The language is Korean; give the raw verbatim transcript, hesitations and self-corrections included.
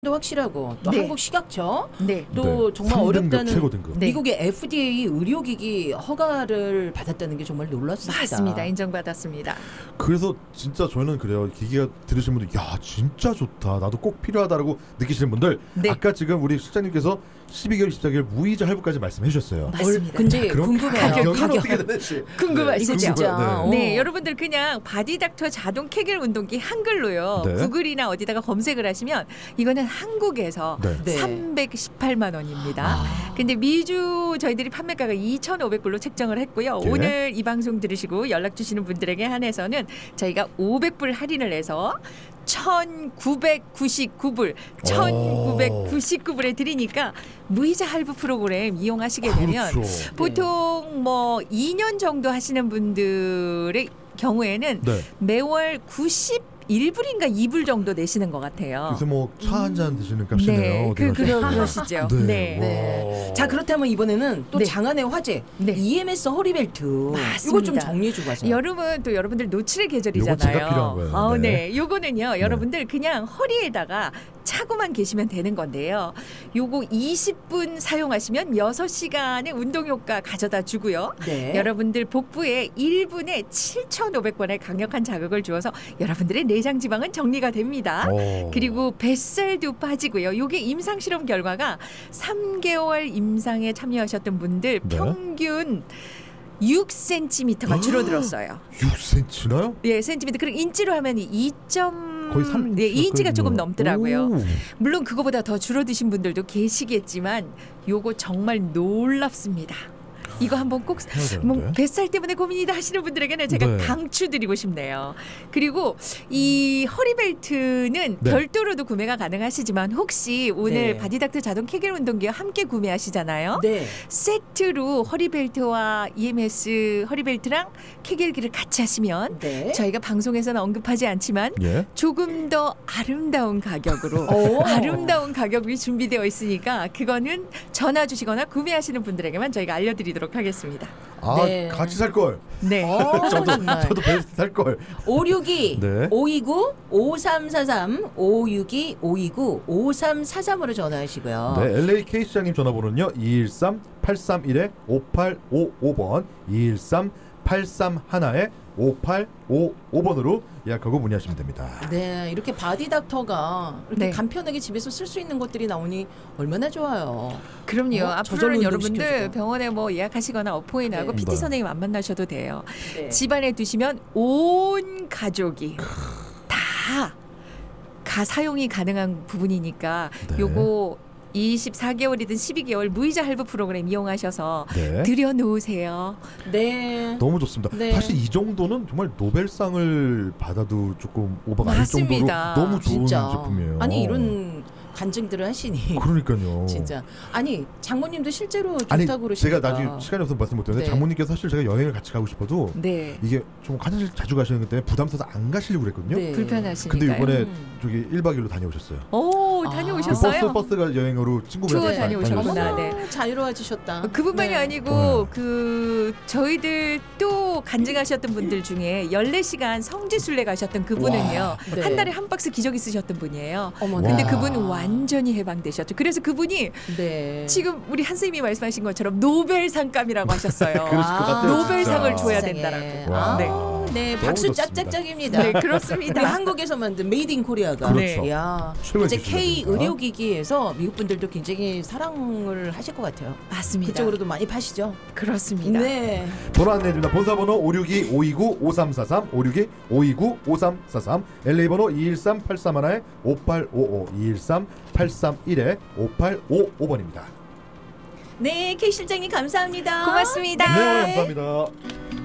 도 확실하고 또 네. 한국 식약처 네. 또 네. 정말 삼 등급 어렵다는 최고 등급. 네. 미국의 에프디에이 의료기기 허가를 받았다는 게 정말 놀랐습니다. 맞습니다. 인정받았습니다. 그래서 진짜 저는 그래요. 기기가 들으신 분들 야 진짜 좋다. 나도 꼭 필요하다라고 느끼시는 분들 네. 아까 지금 우리 실장님께서 십이 개월, 십사 개월 무이자 할부까지 말씀해 주셨어요. 맞습니다. 근데 그럼 궁금해요. 가격은 가격. 어떻게 되는지 궁금하시죠? 진짜. 네. 네, 어. 여러분들 그냥 바디닥터 자동 케겔 운동기 한글로요. 네. 구글이나 어디다가 검색을 하시면 이거는 한국에서 네. 네. 삼백십팔만 원입니다. 아. 근데 미주 저희들이 판매가가 이천오백 불로 책정을 했고요. 예. 오늘 이 방송 들으시고 연락 주시는 분들에게 한해서는 저희가 오백 불 할인을 해서 천구백구십구 불, 천구백구십구 불에 드리니까 무이자 할부 프로그램 이용하시게 되면 그렇죠. 보통 뭐 이 년 정도 하시는 분들의 경우에는 네. 매월 구십일 불인가 이 불 정도 내시는 것 같아요. 그래서 뭐 차 한 잔 드시는 값이네요. 네, 어디 그, 가서. 그러, 그러시죠. 네. 네. 네. 와. 자 그렇다면 이번에는 또 네. 장안의 화제 네. 이엠에스 허리벨트 맞습니다. 이거 좀 정리해 주고 가세요. 여름은 또 여러분들 노출의 계절이잖아요. 요거 제가 필요한 거예요. 어, 네. 네. 요거는요. 여러분들 그냥 허리에다가 차고만 계시면 되는 건데요. 요거 이십 분 사용하시면 여섯 시간의 운동 효과 가져다 주고요. 네. 여러분들 복부에 일 분에 칠천오백 번의 강력한 자극을 주어서 여러분들의 내장 지방은 정리가 됩니다. 오. 그리고 뱃살도 빠지고요. 요게 임상 실험 결과가 삼 개월 임상에 참여하셨던 분들 네. 평균 육 센티미터가 줄어들었어요. 육 센티미터나요? 예, 센티미터. 그리고 인치로 하면 이 점 거의 삼 인치 네, 이 인치가 조금 가까이네요. 넘더라고요. 오. 물론 그거보다 더 줄어드신 분들도 계시겠지만 요거 정말 놀랍습니다. 이거 한번 꼭 해야 되는데. 뭐 뱃살 때문에 고민이다 하시는 분들에게는 제가 네. 강추드리고 싶네요. 그리고 이 허리벨트는 네. 별도로도 구매가 가능하시지만 혹시 오늘 네. 바디닥터 자동 케겔 운동기와 함께 구매하시잖아요. 네. 세트로 허리벨트와 이엠에스 허리벨트랑 케겔기를 같이 하시면 네. 저희가 방송에서는 언급하지 않지만 예. 조금 더 아름다운 가격으로 오. 아름다운 가격이 준비되어 있으니까 그거는 전화 주시거나 구매하시는 분들에게만 저희가 알려드리도록 하겠습니다. 아 네. 같이 살 걸. 네. 어, 저도 정말. 저도 베스트 살 걸. 오육이 네. 오이구 오삼사삼 오육이 오이구 오삼사삼으로 전화하시고요. 네, 엘에이 K 시장님 전화번호는요 이일삼 팔삼일 오팔오오 번 이일삼 팔삼일 오팔오오 번으로 예약하고 문의하시면 됩니다. 네, 이렇게 바디닥터가 이렇게 네. 간편하게 집에서 쓸 수 있는 것들이 나오니 얼마나 좋아요. 그럼요. 어, 저절로 앞으로는 운동 여러분들 시켜주고. 병원에 뭐 예약하시거나 어포인하고 네. 피티 네. 선생님 안 만나셔도 돼요. 네. 집안에 두시면 온 가족이 다 가 사용이 가능한 부분이니까 네. 요거 이십사 개월이든 십이 개월 무이자 할부 프로그램 이용하셔서 네. 들여놓으세요. 네. 너무 좋습니다. 네. 사실 이 정도는 정말 노벨상을 받아도 조금 오버가 아닐 정도로 맞습니다. 너무 좋은 진짜. 제품이에요. 아니 이런 간증들을 하시니 그러니까요. 진짜 아니 장모님도 실제로 아니 좋다고 그러시니까 제가 나중에 시간이 없어서 말씀 못드렸는데 네. 장모님께서 사실 제가 여행을 같이 가고 싶어도 네. 이게 좀 화장실 자주 가시는 것 때문에 부담 스러워서 안 가시려고 그랬거든요. 네. 불편하시니까요. 근데 이번에 음. 저기 일 박 이 일로 다녀오셨어요. 오, 아. 다녀오셨어요? 버스 버스가 여행으로 친구분이랑 투어 같이 다녀오셨구나. 다녀오셨어요. 어머나 자유로워지셨다. 그분만이 네. 아니고 네. 그 저희들 또 간증하셨던 분들 중에 열네 시간 성지순례 가셨던 그분은요. 와, 네. 한 달에 한 박스 기저귀 쓰셨던 분이에요. 어머나. 근데 와. 그분은 완전히 해방되셨죠. 그래서 그분이 네. 지금 우리 한 선생님이 말씀하신 것처럼 노벨상감이라고 하셨어요. 그러실 것 같아요, 노벨상을 진짜. 줘야 세상에. 된다라고. 와. 네. 네, 너무 박수 좋습니다. 짝짝짝입니다. 네, 우리 그렇습니다. 한국에서 만든 메이드 인 코리아가 그렇죠. 야, 최고의 이제 기술입니다. K 의료기기에서 미국 분들도 굉장히 사랑을 하실 것 같아요. 맞습니다. 그쪽으로도 많이 파시죠? 그렇습니다. 네. 번호 안내해드립니다. 본사번호 오육이 오이구 오삼사삼 오육이 오이구 오삼사삼 엘에이 번호 이일삼 팔삼일 오팔오오 이일삼 팔삼일 오팔오오 번입니다. 네, K 실장님 감사합니다. 고맙습니다. 네, 감사합니다.